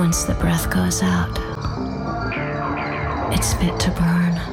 Once the breath goes out, it's fit to burn.